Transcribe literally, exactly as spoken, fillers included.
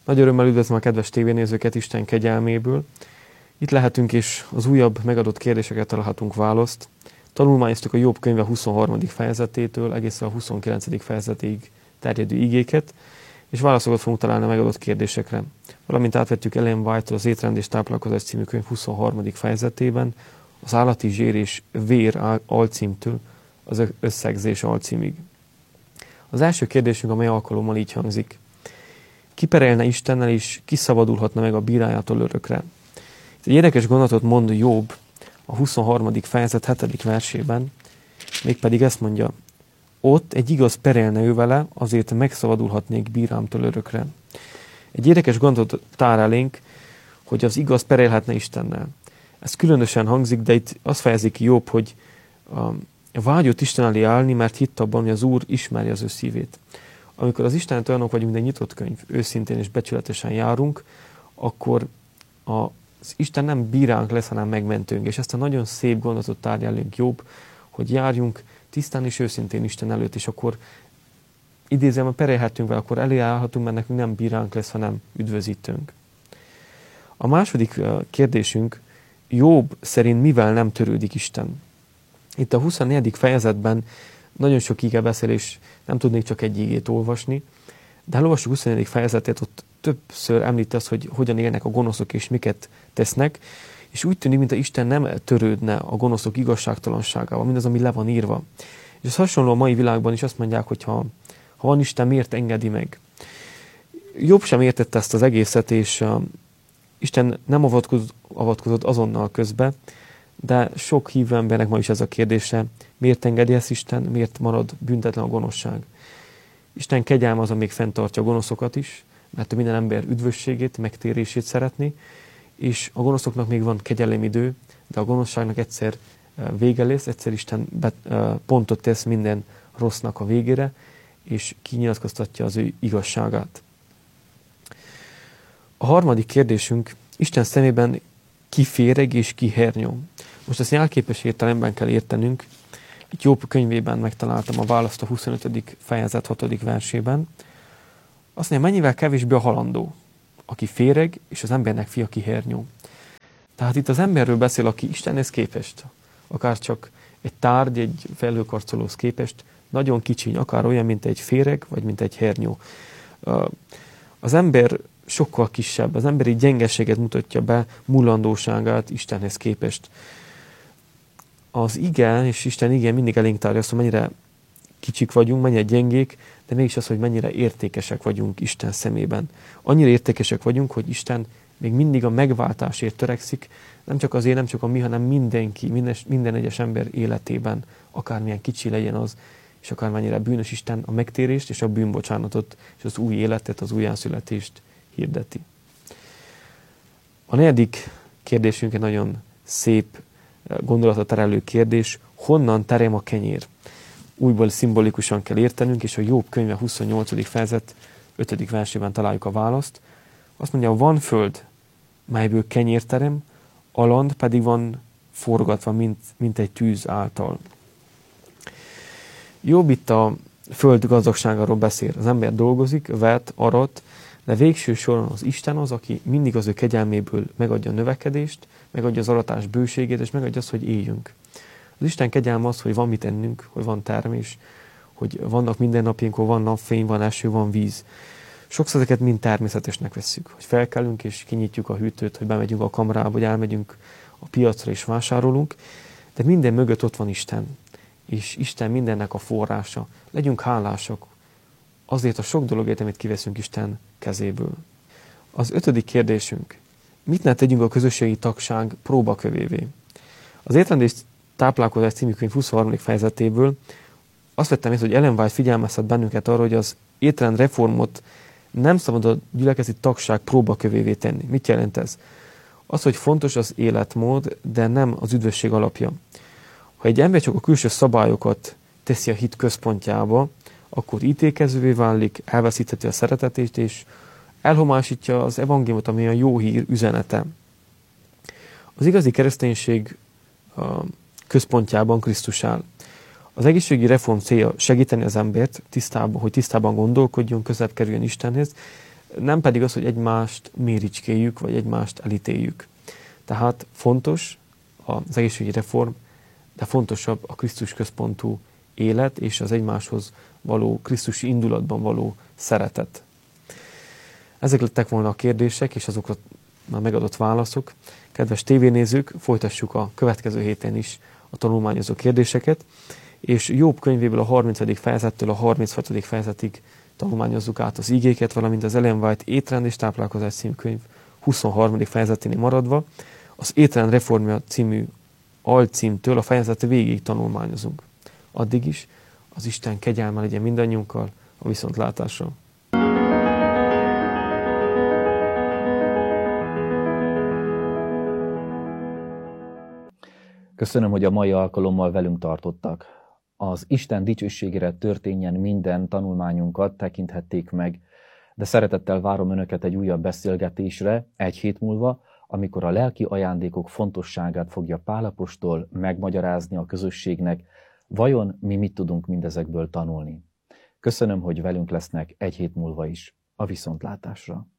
Nagy örömmel üdvözlöm a kedves tévénézőket Isten kegyelméből. Itt lehetünk, és az újabb megadott kérdéseket találhatunk választ. Tanulmányoztuk a Jobb könyve huszonharmadik fejezetétől egészen a huszonkilencedik fejezetig terjedő igéket, és válaszokat fogunk találni a megadott kérdésekre. Valamint átvettük Ellen White-tól az Étrend és táplálkozás című könyv huszonharmadik fejezetében, az állati zsér és vér alcímtől az összegzés alcímig. Az első kérdésünk a mai alkalommal így hangzik. Ki perelne Istennel, és ki szabadulhatna meg a bírájától örökre? Itt egy érdekes gondolatot mond Jobb a huszonharmadik fejezet hetedik versében, mégpedig ezt mondja, ott egy igaz perelne ő vele, azért megszabadulhatnék bírámtól örökre. Egy érdekes gondolatot tár elénk, hogy az igaz perelhetne Istennel. Ez különösen hangzik, de itt azt fejezi ki Jobb, hogy a vágyott Isten elé állni, mert hitt abban, hogy az Úr ismeri az ő szívét. Amikor az Istenet olyanok vagyunk, mint egy nyitott könyv, őszintén és becsületesen járunk, akkor az Isten nem bíránk lesz, hanem megmentőnk. És ezt a nagyon szép gondolatot tárja elénk Jobb, hogy járjunk tisztán és őszintén Isten előtt, és akkor idézem, hogy perelhetünk vele, akkor elé állhatunk, mert nekünk nem bíránk lesz, hanem üdvözítőnk. A második kérdésünk, Jobb szerint mivel nem törődik Isten? Itt a huszonnegyedik fejezetben nagyon sok ige beszél, és nem tudnék csak egy igét olvasni, de elolvassuk a huszonnegyedik fejezetet, ott többször említ az, hogy hogyan élnek a gonoszok és miket tesznek, és úgy tűnik, mintha Isten nem törődne a gonoszok igazságtalanságával, mindaz, ami le van írva. És ez hasonló a mai világban is azt mondják, hogy ha, ha van Isten, miért engedi meg? Jobb sem értette ezt az egészet, és uh, Isten nem avatkozott, avatkozott azonnal közbe, de sok hívő embernek ma is ez a kérdése, miért engedi ezt Isten, miért marad büntetlen a gonoszság. Isten kegyelme az, még fenntartja a gonoszokat is, mert minden ember üdvösségét, megtérését szeretné, és a gonoszoknak még van kegyelemidő, de a gonoszságnak egyszer vége lesz, egyszer Isten pontot tesz minden rossznak a végére, és kinyilatkoztatja az ő igazságát. A harmadik kérdésünk, Isten szemében ki féreg és ki hernyó. Most ezt jelképes értelemben kell értenünk. Itt Jobb könyvében megtaláltam a választ a huszonötödik fejezet hatodik versében. Azt mondja, mennyivel kevésbé a halandó, aki féreg, és az embernek fia, aki hernyó. Tehát itt az emberről beszél, aki Istenhez képest, akár csak egy tárgy, egy felhőkarcolóhoz képest, nagyon kicsiny, akár olyan, mint egy féreg, vagy mint egy hernyó. Az ember sokkal kisebb, az emberi gyengeséget mutatja be, mulandóságát Istenhez képest. Az ige, és Isten ige mindig elénk tárja azt, hogy mennyire kicsik vagyunk, mennyire gyengék, de mégis az, hogy mennyire értékesek vagyunk Isten szemében. Annyira értékesek vagyunk, hogy Isten még mindig a megváltásért törekszik, nem csak azért, nem csak a mi, hanem mindenki, minden, minden egyes ember életében, akármilyen kicsi legyen az, és akármennyire bűnös, Isten a megtérést és a bűnbocsánatot, és az új életet, az újjászületést hirdeti. A negyedik kérdésünk egy nagyon szép gondolatot terelő kérdés, honnan terem a kenyér? Újból szimbolikusan kell értenünk, és a Jobb könyve huszonnyolcadik fejezet ötödik versében találjuk a választ. Azt mondja, van föld, melyből kenyér terem, a land pedig van forgatva, mint, mint egy tűz által. Jobb itt a föld gazdagságáról beszél. Az ember dolgozik, vet, arat, de végső soron az Isten az, aki mindig az ő kegyelméből megadja a növekedést, megadja az aratás bőségét, és megadja azt, hogy éljünk. Az Isten kegyelme az, hogy van mit ennünk, hogy van termés, hogy vannak mindennapjaink, hogy van napfény, van eső, van víz. Sokszor ezeket mind természetesnek vesszük, hogy felkelünk és kinyitjuk a hűtőt, hogy bemegyünk a kamrába, vagy elmegyünk a piacra és vásárolunk, de minden mögött ott van Isten, és Isten mindennek a forrása. Legyünk hálásak azért a sok dologért, amit kiveszünk Isten kezéből. Az ötödik kérdésünk, mit ne tegyünk a közösségi tagság próbakövévé? Az Étrend és táplálkozás című könyv huszonharmadik fejezetéből azt vettem észre, hogy Ellen White figyelmeztet bennünket arra, hogy az étrend reformot nem szabad a gyülekezeti tagság próbakövévé tenni. Mit jelent ez? Az, hogy fontos az életmód, de nem az üdvösség alapja. Ha egy ember csak a külső szabályokat teszi a hit központjába, akkor ítélkezővé válik, elveszítheti a szeretetét, és elhomályosítja az evangéliumot, ami a jó hír üzenete. Az igazi kereszténység központjában Krisztus áll. Az egészségügyi reform célja segíteni az embert, tisztában, hogy tisztában gondolkodjon, közelebb kerüljön Istenhez, nem pedig az, hogy egymást méricskéljük, vagy egymást elítéljük. Tehát fontos az egészségügyi reform, de fontosabb a Krisztus központú élet és az egymáshoz való krisztusi indulatban való szeretet. Ezek lettek volna a kérdések, és azok a megadott válaszok. Kedves tévénézők, folytassuk a következő héten is a tanulmányozó kérdéseket, és Jobb könyvéből a harmincadik fejezettől a harminchatodik fejezetig tanulmányozzuk át az igéket, valamint az Ellen White Étrend és táplálkozás című könyv huszonharmadik fejezeténél maradva, az Étrend reformja című alcímtől a fejezet végig tanulmányozunk. Addig is az Isten kegyelme legyen mindannyiunkkal, a viszontlátásra. Köszönöm, hogy a mai alkalommal velünk tartottak. Az Isten dicsőségére történjen minden tanulmányunkat tekinthették meg, de szeretettel várom Önöket egy újabb beszélgetésre egy hét múlva, amikor a lelki ajándékok fontosságát fogja Pál apostol megmagyarázni a közösségnek, vajon mi mit tudunk mindezekből tanulni. Köszönöm, hogy velünk lesznek egy hét múlva is. A viszontlátásra!